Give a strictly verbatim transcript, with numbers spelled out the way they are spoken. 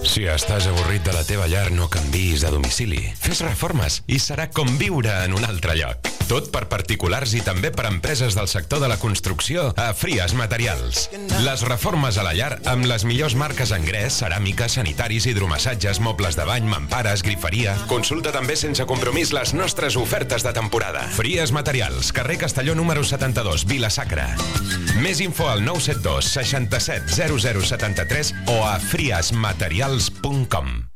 Si estàs avorrit de la teva llar, no canviïs de domicili. Fes reformes i serà com viure en un altre lloc. Tot per particulars i també per empreses del sector de la construcció a Frias Materials. Les reformes a la llar amb les millors marques en gres, ceràmica, sanitaris, hidromassatges, mobles de bany, mampares, griferia. Consulta també sense compromís les nostres ofertes de temporada. Frias Materials, carrer Castelló número setanta-dos, Vila-sacra. Més info al nou set dos seixanta-set zero zero setanta-tres o a frias materials punt com.